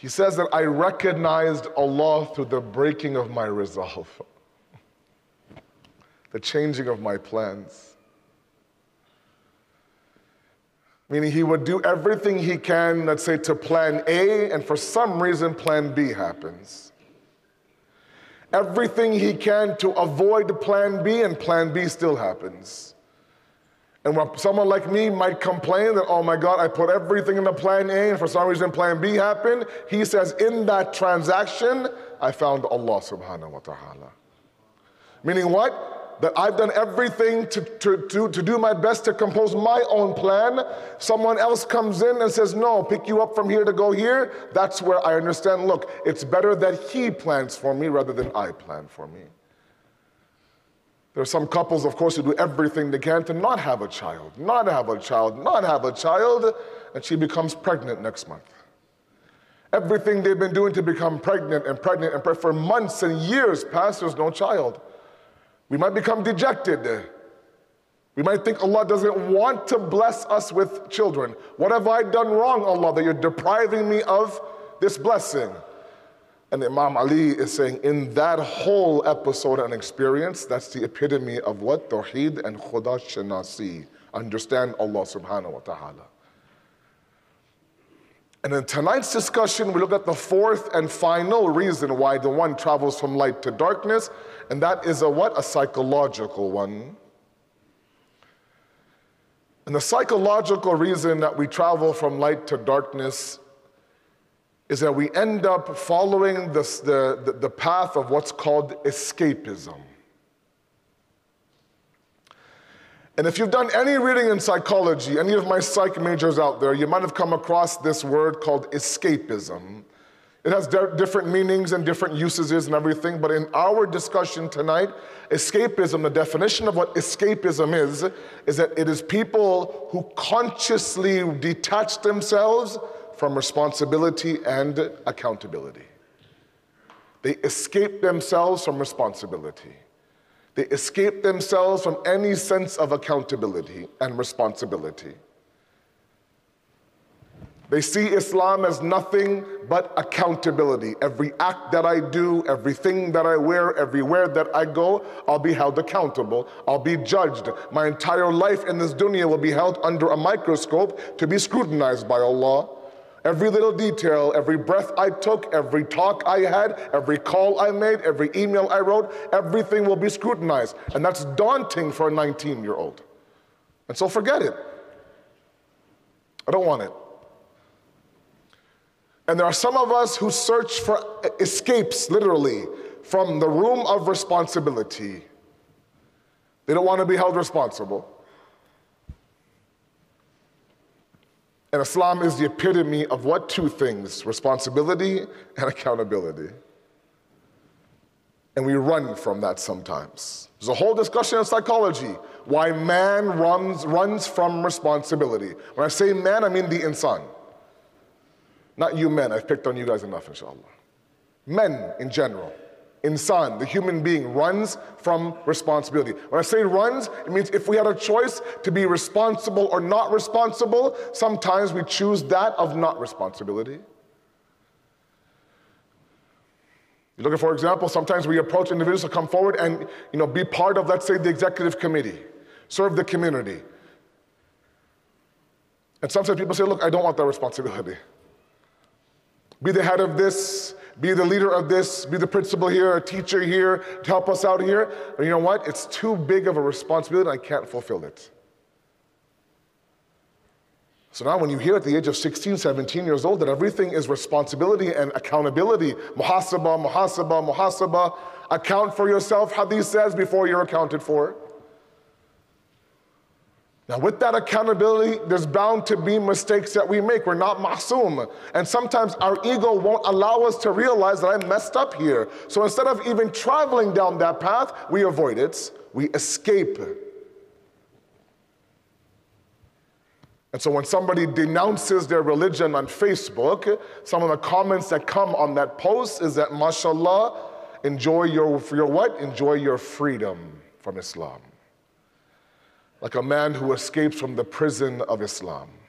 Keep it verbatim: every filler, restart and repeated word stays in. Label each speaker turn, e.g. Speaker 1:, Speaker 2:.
Speaker 1: He says that I recognized Allah through the breaking of my resolve, the changing of my plans. Meaning he would do everything he can, let's say, to plan A, and for some reason plan B happens. Everything he can to avoid plan B, and plan B still happens. And when someone like me might complain that, oh my God, I put everything into plan A and for some reason plan B happened, he says, in that transaction, I found Allah subhanahu wa ta'ala. Meaning what? That I've done everything to, to, to, to do my best to compose my own plan. Someone else comes in and says, no, pick you up from here to go here. That's where I understand, look, it's better that he plans for me rather than I plan for me. There are some couples, of course, who do everything they can to not have a child, not have a child, not have a child, and she becomes pregnant next month. Everything they've been doing to become pregnant and pregnant and pregnant for months and years past, there's no child. We might become dejected. We might think Allah doesn't want to bless us with children. What have I done wrong, Allah, that you're depriving me of this blessing? And Imam Ali is saying, in that whole episode and experience, that's the epitome of what? Tawheed and Khuda Shanasi. Understand Allah subhanahu wa ta'ala. And in tonight's discussion, we look at the fourth and final reason why the one travels from light to darkness, and that is a what? A psychological one. And the psychological reason that we travel from light to darkness is that we end up following this, the, the, the path of what's called escapism. And if you've done any reading in psychology, any of my psych majors out there, you might have come across this word called escapism. It has different meanings and different usages and everything, but in our discussion tonight, escapism, the definition of what escapism is, is that it is people who consciously detach themselves from responsibility and accountability. They escape themselves from responsibility. They escape themselves from any sense of accountability and responsibility. They see Islam as nothing but accountability. Every act that I do, everything that I wear, everywhere that I go, I'll be held accountable. I'll be judged. My entire life in this dunya will be held under a microscope to be scrutinized by Allah. Every little detail, every breath I took, every talk I had, every call I made, every email I wrote, everything will be scrutinized. And that's daunting for a nineteen-year-old. And so forget it. I don't want it. And there are some of us who search for escapes, literally, from the room of responsibility. They don't want to be held responsible. And Islam is the epitome of what? Two things: responsibility and accountability. And we run from that sometimes. There's a whole discussion in psychology why man runs, runs from responsibility. When I say man, I mean the insan. Not you men, I've picked on you guys enough, inshallah. Men in general. Insan, the human being, runs from responsibility. When I say runs, it means if we had a choice to be responsible or not responsible, sometimes we choose that of not responsibility. You look at, for example, sometimes we approach individuals to come forward and, you know, be part of, let's say, the executive committee, serve the community. And sometimes people say, look, I don't want that responsibility. Be the head of this, be the leader of this, be the principal here, a teacher here, to help us out here. But you know what? It's too big of a responsibility, I can't fulfill it. So now when you hear at the age of sixteen, seventeen years old that everything is responsibility and accountability, muhasaba, muhasaba, muhasaba, account for yourself, Hadith says, before you're accounted for. Now with that accountability, there's bound to be mistakes that we make. We're not ma'soom. And sometimes our ego won't allow us to realize that I messed up here. So instead of even traveling down that path, we avoid it. We escape. And so when somebody denounces their religion on Facebook, some of the comments that come on that post is that, mashallah, enjoy your, your what? Enjoy your freedom from Islam. Like a man who escapes from the prison of Islam.